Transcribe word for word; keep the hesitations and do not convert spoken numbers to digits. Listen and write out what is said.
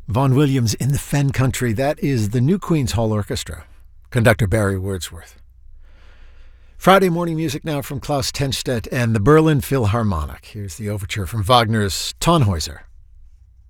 Vaughan Williams in the Fen Country. That is the New Queen's Hall Orchestra. Conductor Barry Wordsworth. Friday morning music now from Klaus Tenstedt and the Berlin Philharmonic. Here's the overture from Wagner's Tannhäuser.